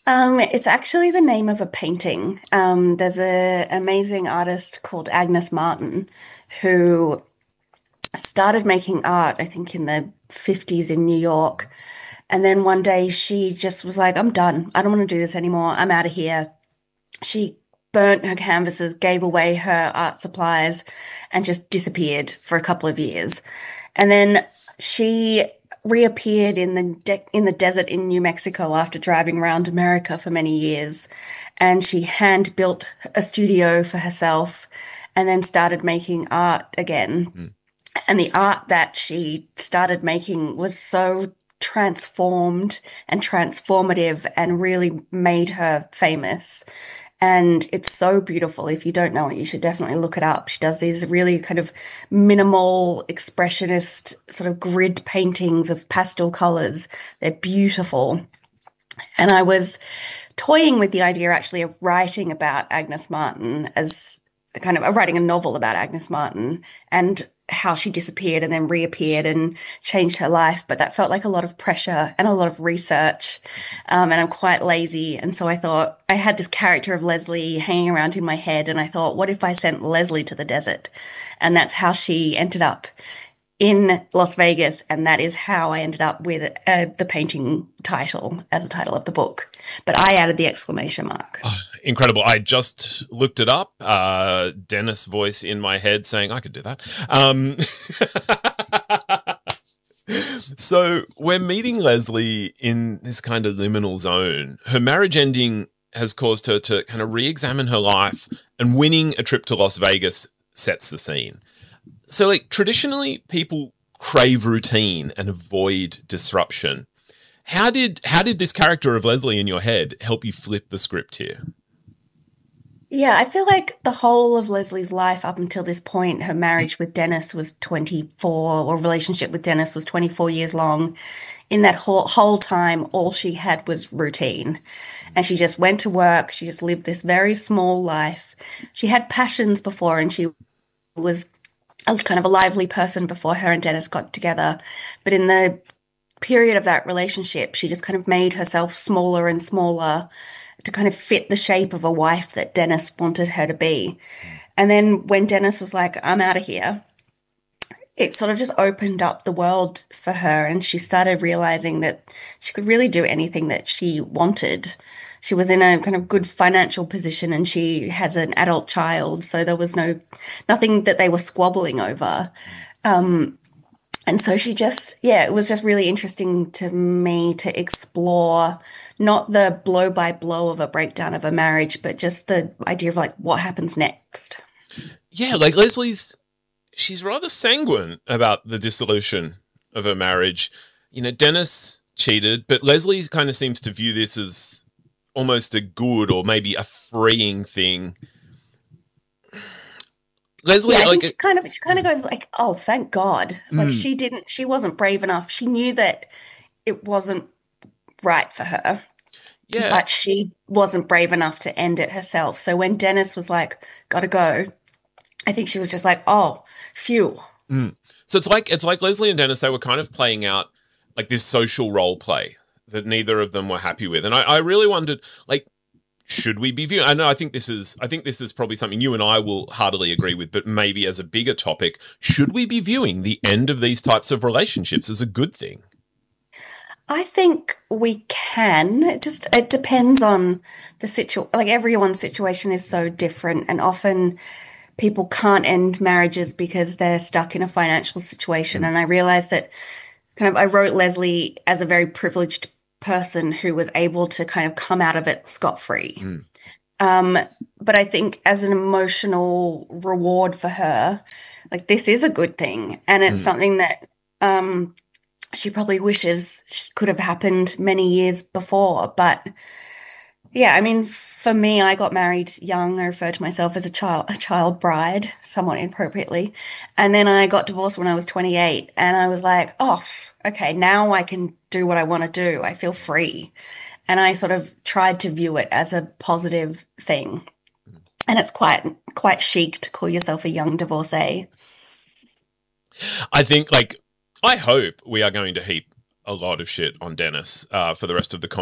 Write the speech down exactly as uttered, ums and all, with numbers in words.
Um, it's actually the name of a painting. Um, there's a amazing artist called Agnes Martin who started making art, I think, in the fifties in New York. And then one day she just was like, I'm done. I don't want to do this anymore. I'm out of here. She burnt her canvases, gave away her art supplies, and just disappeared for a couple of years. And then she reappeared in the de- in the desert in New Mexico after driving around America for many years, and she hand built a studio for herself, and then started making art again. Mm. And the art that she started making was so transformed and transformative and really made her famous. And it's so beautiful. If you don't know it, you should definitely look it up. She does these really kind of minimal, expressionist sort of grid paintings of pastel colors. They're beautiful. And I was toying with the idea actually of writing about Agnes Martin as a kind of, of writing a novel about Agnes Martin and how she disappeared and then reappeared and changed her life. But that felt like a lot of pressure and a lot of research. Um, and I'm quite lazy. And so I thought I had this character of Leslie hanging around in my head. And I thought, what if I sent Leslie to the desert? And that's how she ended up in Las Vegas. And that is how I ended up with uh, the painting title as the title of the book. But I added the exclamation mark. Oh, incredible. I just looked it up. Uh, Dennis' voice in my head saying I could do that. Um, so we're meeting Leslie in this kind of liminal zone. Her marriage ending has caused her to kind of re-examine her life, and winning a trip to Las Vegas sets the scene. So, like, traditionally, people crave routine and avoid disruption. How did how did this character of Leslie in your head help you flip the script here? Yeah, I feel like the whole of Leslie's life up until this point, her marriage with Dennis was twenty-four, or relationship with Dennis was twenty-four years long. In that whole, whole time, all she had was routine. And she just went to work. She just lived this very small life. She had passions before, and she was a kind of a lively person before her and Dennis got together. But in the period of that relationship, she just kind of made herself smaller and smaller to kind of fit the shape of a wife that Dennis wanted her to be. And then when Dennis was like, I'm out of here, it sort of just opened up the world for her. And she started realizing that she could really do anything that she wanted. She was in a kind of good financial position, and she has an adult child. So there was no, nothing that they were squabbling over. Um, And so she just, yeah, it was just really interesting to me to explore not the blow by blow of a breakdown of a marriage, but just the idea of like what happens next. Yeah, like Leslie's, she's rather sanguine about the dissolution of her marriage. You know, Dennis cheated, but Leslie kind of seems to view this as almost a good or maybe a freeing thing. Leslie, Yeah, I like, think she kind of she kind of goes like, "Oh, thank God!" Like mm, she didn't, she wasn't brave enough. She knew that it wasn't right for her, yeah, but she wasn't brave enough to end it herself. So when Dennis was like, "Gotta go," I think she was just like, "Oh, phew." mm. So it's like it's like Leslie and Dennis, they were kind of playing out like this social role play that neither of them were happy with, and I, I really wondered, like, should we be viewing? I know I think this is I think this is probably something you and I will heartily agree with, but maybe as a bigger topic, should we be viewing the end of these types of relationships as a good thing? I think we can. It just it depends on the situ. Like everyone's situation is so different, and often people can't end marriages because they're stuck in a financial situation. Mm, And I realized that kind of I wrote Leslie as a very privileged person who was able to kind of come out of it scot free. mm, Um, but I think as an emotional reward for her, like this is a good thing, and it's mm. something that um, she probably wishes could have happened many years before. But yeah, I mean, for me, I got married young. I refer to myself as a child, a child bride, somewhat inappropriately. And then I got divorced when I was twenty-eight, and I was like, oh, okay, now I can do what I want to do. I feel free. And I sort of tried to view it as a positive thing. And it's quite quite chic to call yourself a young divorcee. I think, like, I hope we are going to heap a lot of shit on Dennis uh, for the rest of the